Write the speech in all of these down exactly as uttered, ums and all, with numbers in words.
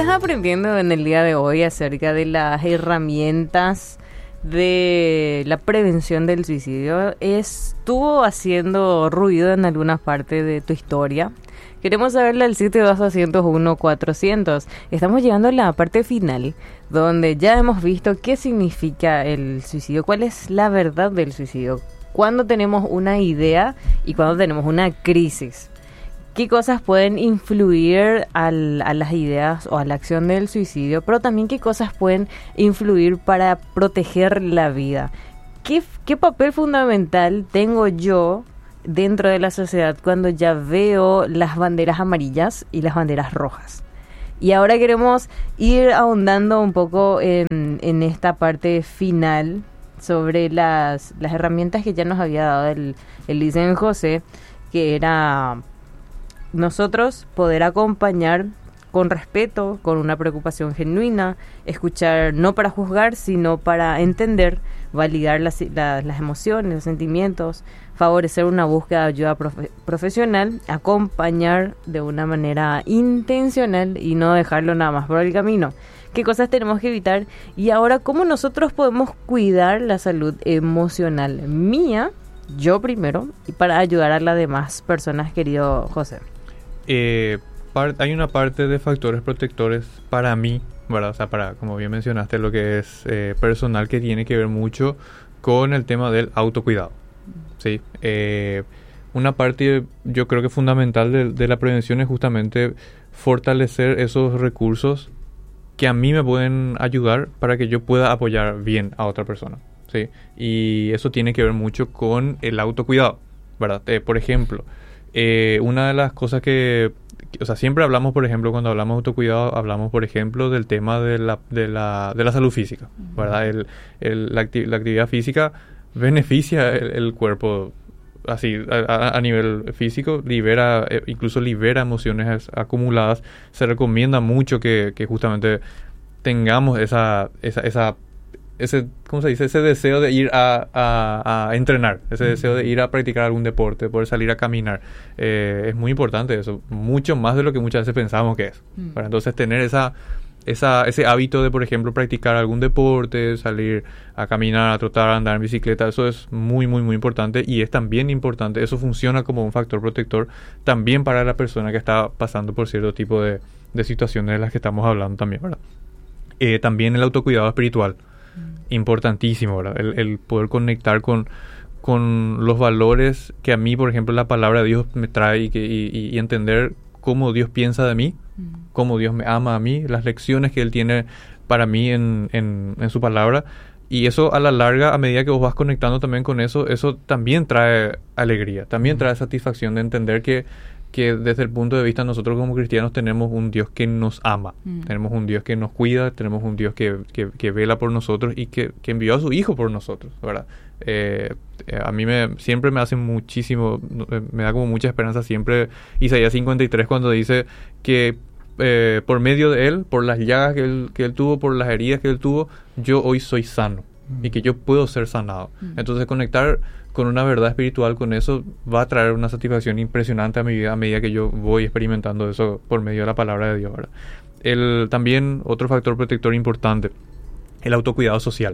aprendiendo en el día de hoy acerca de las herramientas de la prevención del suicidio. Estuvo haciendo ruido en algunas partes de tu historia. Queremos saberle al siete dos dos cero uno cuatrocientos. Estamos llegando a la parte final, donde ya hemos visto qué significa el suicidio, cuál es la verdad del suicidio, cuándo tenemos una idea y cuándo tenemos una crisis. ¿Qué cosas pueden influir al, a las ideas o a la acción del suicidio? Pero también qué cosas pueden influir para proteger la vida. ¿Qué, qué papel fundamental tengo yo dentro de la sociedad cuando ya veo las banderas amarillas y las banderas rojas? Y ahora queremos ir ahondando un poco en, en esta parte final sobre las, las herramientas que ya nos había dado el, el Licen José, que era nosotros poder acompañar con respeto, con una preocupación genuina, escuchar no para juzgar, sino para entender, validar las, la, las emociones, los sentimientos, favorecer una búsqueda de ayuda profe- profesional, acompañar de una manera intencional y no dejarlo nada más por el camino. ¿Qué cosas tenemos que evitar? Y ahora, ¿cómo nosotros podemos cuidar la salud emocional mía, yo primero, y para ayudar a las demás personas, querido José? Eh, par- hay una parte de factores protectores para mí, ¿verdad? O sea, para, como bien mencionaste, lo que es eh, personal, que tiene que ver mucho con el tema del autocuidado, ¿sí? Eh, una parte, yo creo que fundamental de, de la prevención es justamente fortalecer esos recursos que a mí me pueden ayudar para que yo pueda apoyar bien a otra persona, ¿sí? Y eso tiene que ver mucho con el autocuidado, ¿verdad? Eh, por ejemplo, eh, una de las cosas que, que, o sea, siempre hablamos, por ejemplo, cuando hablamos de autocuidado, hablamos, por ejemplo, del tema de la, de la, de la salud física, ¿verdad? El, el, la, acti- la actividad física beneficia el, el cuerpo, así, a, a nivel físico, libera, eh, incluso libera emociones acumuladas. Se recomienda mucho que, que justamente tengamos esa, esa, esa, ese, ¿cómo se dice? Ese deseo de ir a, a, a entrenar, ese uh-huh. deseo de ir a practicar algún deporte, poder salir a caminar. Eh, es muy importante eso, mucho más de lo que muchas veces pensamos que es. Uh-huh. Para entonces tener esa, esa, ese hábito de, por ejemplo, practicar algún deporte, salir a caminar, a trotar, a andar en bicicleta, eso es muy, muy, muy importante, y es también importante, eso funciona como un factor protector también para la persona que está pasando por cierto tipo de, de situaciones de las que estamos hablando también, ¿verdad? Eh, también el autocuidado espiritual, mm. importantísimo, ¿verdad? El, el poder conectar con, con los valores que a mí, por ejemplo, la palabra de Dios me trae, y, que, y, y entender cómo Dios piensa de mí, mm. cómo Dios me ama a mí, las lecciones que Él tiene para mí en, en, en su palabra. Y eso, a la larga, a medida que vos vas conectando también con eso, eso también trae alegría, también mm. trae satisfacción de entender que que desde el punto de vista nosotros como cristianos tenemos un Dios que nos ama, mm. tenemos un Dios que nos cuida, tenemos un Dios que, que, que vela por nosotros y que, que envió a su Hijo por nosotros, ¿verdad? Eh, a mí me siempre me hace muchísimo, me da como mucha esperanza siempre Isaías cincuenta y tres, cuando dice que eh, por medio de Él, por las llagas que él, que él tuvo, por las heridas que Él tuvo, yo hoy soy sano mm. y que yo puedo ser sanado. Mm. Entonces conectar con una verdad espiritual, con eso va a traer una satisfacción impresionante a mi vida a medida que yo voy experimentando eso por medio de la palabra de Dios, ¿verdad? El, también otro factor protector importante, el autocuidado social.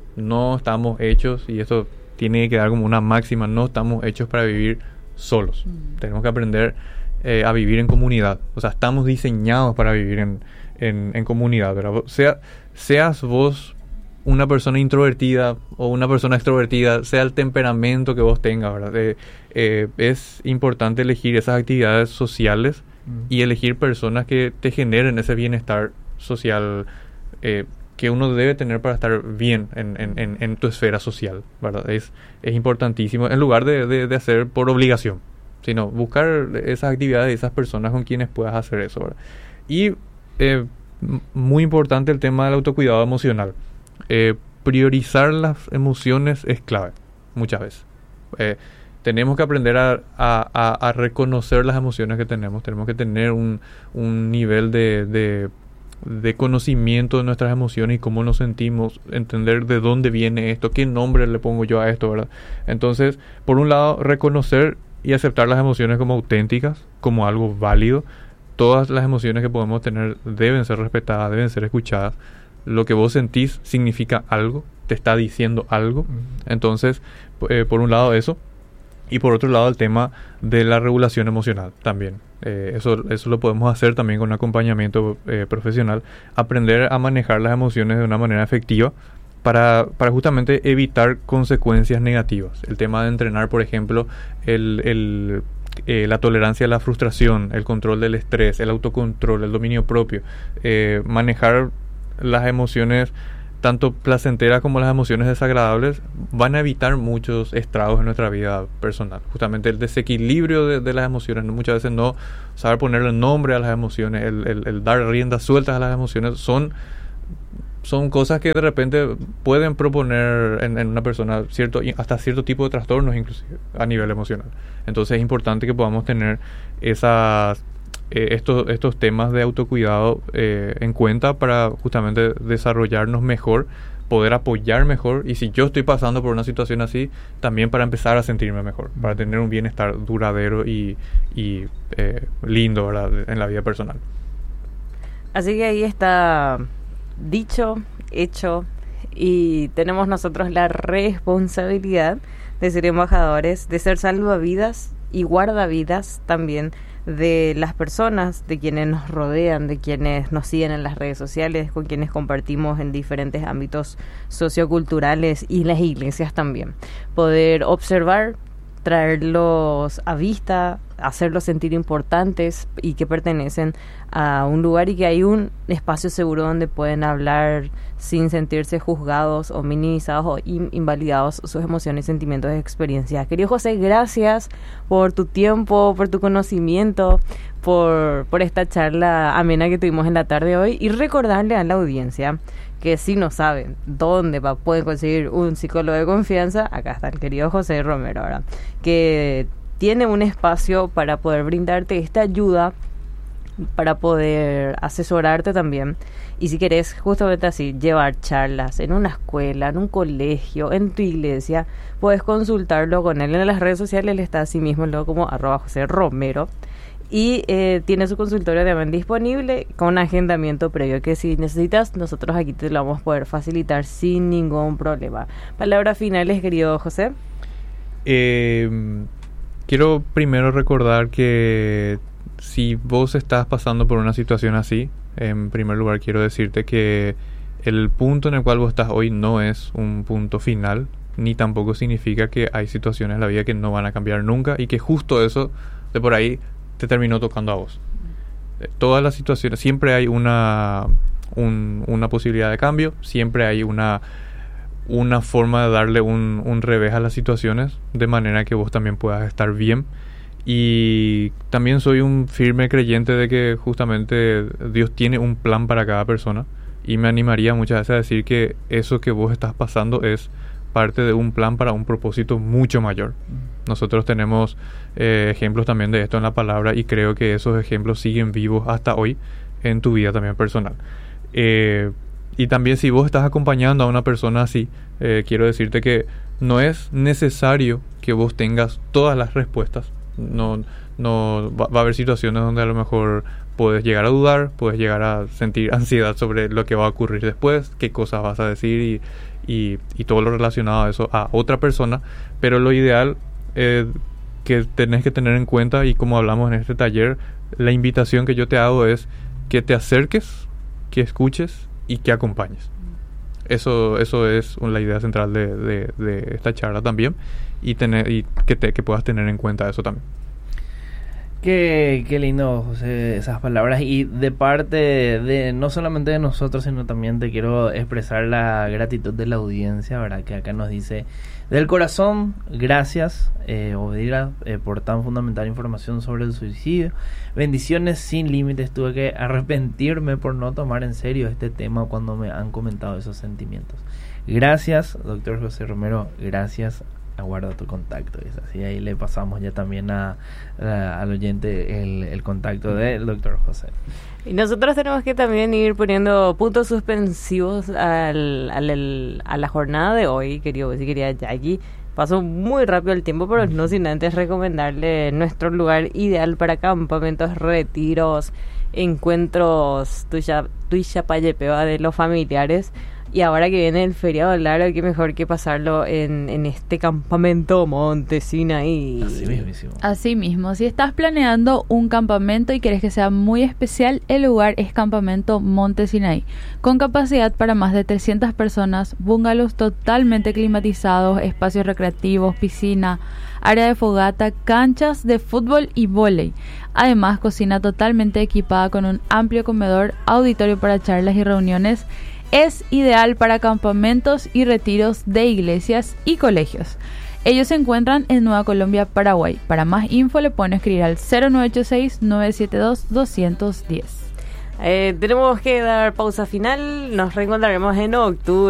No estamos hechos, y esto tiene que quedar como una máxima, no estamos hechos para vivir solos. Mm. Tenemos que aprender eh, a vivir en comunidad. O sea, estamos diseñados para vivir en, en, en comunidad, ¿verdad? Sea, seas vos una persona introvertida o una persona extrovertida, sea el temperamento que vos tengas, ¿verdad? Eh, eh, es importante elegir esas actividades sociales mm. y elegir personas que te generen ese bienestar social eh, que uno debe tener para estar bien en, en, en, en tu esfera social, ¿verdad? Es, es importantísimo, en lugar de, de, de hacer por obligación, sino buscar esas actividades y esas personas con quienes puedas hacer eso, ¿verdad? Y eh, muy importante el tema del autocuidado emocional. Eh, priorizar las emociones es clave, muchas veces. Eh, tenemos que aprender a, a, a, a reconocer las emociones que tenemos. Tenemos que tener un, un nivel de, de, de conocimiento de nuestras emociones y cómo nos sentimos, entender de dónde viene esto, qué nombre le pongo yo a esto, ¿verdad? Entonces, por un lado, reconocer y aceptar las emociones como auténticas, como algo válido, todas las emociones que podemos tener deben ser respetadas, deben ser escuchadas. Lo que vos sentís significa algo, te está diciendo algo. Uh-huh. Entonces, eh, por un lado eso, y por otro lado el tema de la regulación emocional también. Eh, eso, eso lo podemos hacer también con un acompañamiento eh, profesional. Aprender a manejar las emociones de una manera efectiva para, para justamente evitar consecuencias negativas. El tema de entrenar, por ejemplo, el, el, eh, la tolerancia a la frustración, el control del estrés, el autocontrol, el dominio propio. Eh, manejar las emociones tanto placenteras como las emociones desagradables van a evitar muchos estragos en nuestra vida personal. Justamente el desequilibrio de, de las emociones, muchas veces no saber ponerle nombre a las emociones, el, el, el dar riendas sueltas a las emociones, son, son cosas que de repente pueden proponer en, en una persona cierto, hasta cierto tipo de trastornos, inclusive a nivel emocional. Entonces es importante que podamos tener esas Eh, estos, estos temas de autocuidado eh, en cuenta para justamente desarrollarnos mejor, poder apoyar mejor, y si yo estoy pasando por una situación así, también para empezar a sentirme mejor, para tener un bienestar duradero y, y eh, lindo, ¿verdad?, en la vida personal. Así que ahí está dicho, hecho, y tenemos nosotros la responsabilidad de ser embajadores, de ser salvavidas y guardavidas también de las personas, de quienes nos rodean, de quienes nos siguen en las redes sociales, con quienes compartimos en diferentes ámbitos socioculturales y las iglesias también. Poder observar, traerlos a vista, hacerlos sentir importantes y que pertenecen a un lugar y que hay un espacio seguro donde pueden hablar sin sentirse juzgados o minimizados o in- invalidados sus emociones, sentimientos y experiencias. Querido José, gracias por tu tiempo, por tu conocimiento, por, por esta charla amena que tuvimos en la tarde de hoy, y recordarle a la audiencia que si no saben dónde va, pueden conseguir un psicólogo de confianza, acá está el querido José Romero, ¿verdad?, que tiene un espacio para poder brindarte esta ayuda, para poder asesorarte también. Y si querés justamente así llevar charlas en una escuela, en un colegio, en tu iglesia, puedes consultarlo con él en las redes sociales. Él está así mismo luego como arroba José Romero, y eh, tiene su consultorio también disponible con agendamiento previo, que si necesitas nosotros aquí te lo vamos a poder facilitar sin ningún problema. Palabras finales, querido José. Eh, quiero primero recordar que si vos estás pasando por una situación así, en primer lugar quiero decirte que el punto en el cual vos estás hoy no es un punto final, ni tampoco significa que hay situaciones en la vida que no van a cambiar nunca y que justo eso de por ahí te terminó tocando a vos. Todas las situaciones, siempre hay una, un, una posibilidad de cambio, siempre hay una, una forma de darle un, un revés a las situaciones, de manera que vos también puedas estar bien. Y también soy un firme creyente de que justamente Dios tiene un plan para cada persona, y me animaría muchas veces a decir que eso que vos estás pasando es parte de un plan para un propósito mucho mayor. Nosotros tenemos eh, ejemplos también de esto en la palabra, y creo que esos ejemplos siguen vivos hasta hoy en tu vida también personal. Eh, y también si vos estás acompañando a una persona así, eh, quiero decirte que no es necesario que vos tengas todas las respuestas. No, no va, va a haber situaciones donde a lo mejor puedes llegar a dudar, puedes llegar a sentir ansiedad sobre lo que va a ocurrir después, qué cosas vas a decir y, y, y todo lo relacionado a eso a otra persona, pero lo ideal eh, que tenés que tener en cuenta, y como hablamos en este taller, la invitación que yo te hago es que te acerques, que escuches y que acompañes. Eso, eso es la idea central de, de, de esta charla también, y tener y que, te, que puedas tener en cuenta eso también. Qué, qué lindo, José, esas palabras. Y de parte de no solamente de nosotros, sino también te quiero expresar la gratitud de la audiencia, ¿verdad? Que acá nos dice: del corazón, gracias, eh, Obedira, eh, por tan fundamental información sobre el suicidio. Bendiciones sin límites. Tuve que arrepentirme por no tomar en serio este tema cuando me han comentado esos sentimientos. Gracias, doctor José Romero. Gracias. Aguarda tu contacto. Es así, ahí le pasamos ya también a, a, al oyente el, el contacto del doctor José. Y nosotros tenemos que también ir poniendo puntos suspensivos al, al, al, a la jornada de hoy, querido, si quería Jackie. Pasó muy rápido el tiempo, pero no sin antes recomendarle nuestro lugar ideal para campamentos, retiros, encuentros, tuya, tuya payepeba de los familiares. Y ahora que viene el feriado largo, qué mejor que pasarlo en, en este campamento Monte Sinaí. Así mismísimo. Así mismo, si estás planeando un campamento y quieres que sea muy especial, el lugar es Campamento Monte Sinaí, con capacidad para más de trescientas personas, bungalows totalmente climatizados, espacios recreativos, piscina, área de fogata, canchas de fútbol y vóley. Además, cocina totalmente equipada con un amplio comedor, auditorio para charlas y reuniones. Es ideal para campamentos y retiros de iglesias y colegios. Ellos se encuentran en Nueva Colombia, Paraguay. Para más info le pueden escribir al cero nueve ocho seis, nueve siete dos, dos uno cero. Eh, tenemos que dar pausa final. Nos reencontraremos en octubre.